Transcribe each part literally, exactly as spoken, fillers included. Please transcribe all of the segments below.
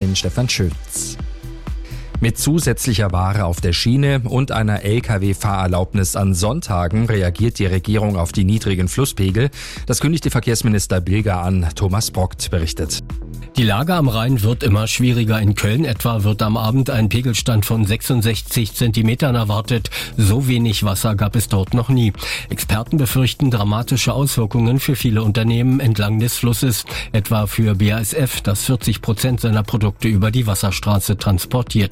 bin Stefan Schütz. Mit zusätzlicher Ware auf der Schiene und einer L K W-Fahrerlaubnis an Sonntagen reagiert die Regierung auf die niedrigen Flusspegel. Das kündigte Verkehrsminister Bilger an. Thomas Brockt berichtet. Die Lage am Rhein wird immer schwieriger. In Köln etwa wird am Abend ein Pegelstand von sechsundsechzig Zentimetern erwartet. So wenig Wasser gab es dort noch nie. Experten befürchten dramatische Auswirkungen für viele Unternehmen entlang des Flusses. Etwa für B A S F, das vierzig Prozent seiner Produkte über die Wasserstraße transportiert.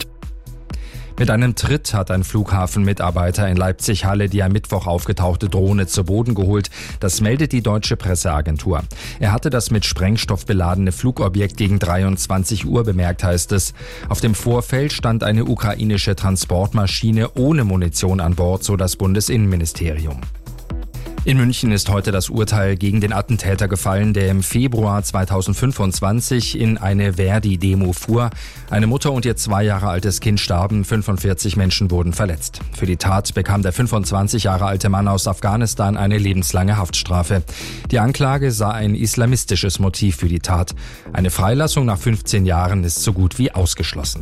Mit einem Tritt hat ein Flughafenmitarbeiter in Leipzig-Halle die am Mittwoch aufgetauchte Drohne zu Boden geholt. Das meldet die deutsche Presseagentur. Er hatte das mit Sprengstoff beladene Flugobjekt gegen dreiundzwanzig Uhr bemerkt, heißt es. Auf dem Vorfeld stand eine ukrainische Transportmaschine ohne Munition an Bord, so das Bundesinnenministerium. In München ist heute das Urteil gegen den Attentäter gefallen, der im Februar zweitausendfünfundzwanzig in eine Verdi-Demo fuhr. Eine Mutter und ihr zwei Jahre altes Kind starben, fünfundvierzig Menschen wurden verletzt. Für die Tat bekam der fünfundzwanzig Jahre alte Mann aus Afghanistan eine lebenslange Haftstrafe. Die Anklage sah ein islamistisches Motiv für die Tat. Eine Freilassung nach fünfzehn Jahren ist so gut wie ausgeschlossen.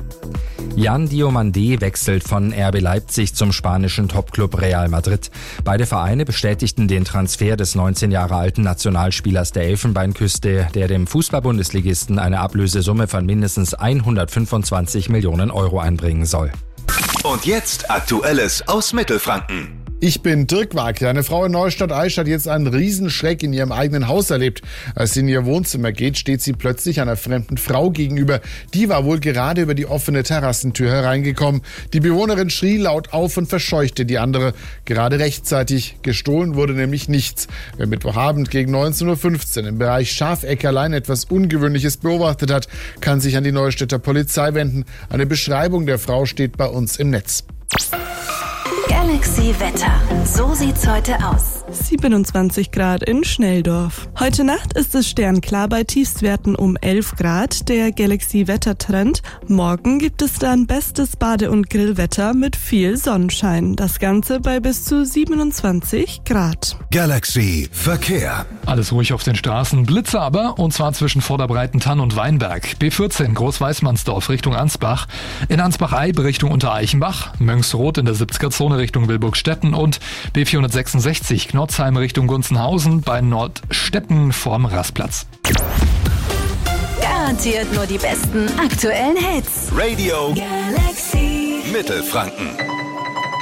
Jan Diomandé wechselt von R B Leipzig zum spanischen Topclub Real Madrid. Beide Vereine bestätigten den Transfer des neunzehn Jahre alten Nationalspielers der Elfenbeinküste, der dem Fußball-Bundesligisten eine Ablösesumme von mindestens hundertfünfundzwanzig Millionen Euro einbringen soll. Und jetzt Aktuelles aus Mittelfranken. Ich bin Dirk Wagner. Eine Frau in Neustadt-Eisch hat jetzt einen Riesenschreck in ihrem eigenen Haus erlebt. Als sie in ihr Wohnzimmer geht, steht sie plötzlich einer fremden Frau gegenüber. Die war wohl gerade über die offene Terrassentür hereingekommen. Die Bewohnerin schrie laut auf und verscheuchte die andere. Gerade rechtzeitig. Gestohlen wurde nämlich nichts. Wer Mittwochabend gegen neunzehn Uhr fünfzehn im Bereich Schafeckerlein etwas Ungewöhnliches beobachtet hat, kann sich an die Neustädter Polizei wenden. Eine Beschreibung der Frau steht bei uns im Netz. Galaxy Wetter. So sieht's heute aus. siebenundzwanzig Grad in Schnelldorf. Heute Nacht ist es sternklar bei Tiefstwerten um elf Grad. Der Galaxy Wettertrend. Morgen gibt es dann bestes Bade- und Grillwetter mit viel Sonnenschein. Das Ganze bei bis zu siebenundzwanzig Grad. Galaxy Verkehr. Alles ruhig auf den Straßen. Blitze aber, und zwar zwischen Vorderbreitentann und Weinberg. B vierzehn Großweißmannsdorf Richtung Ansbach. In Ansbach-Eib Richtung Untereichenbach. Mönchsroth in der siebziger-Zone Richtung Wilburgstetten und B vierhundertsechsundsechzig Knotzheim Richtung Gunzenhausen bei Nordstetten vorm Rastplatz. Garantiert nur die besten aktuellen Hits. Radio Galaxy Mittelfranken.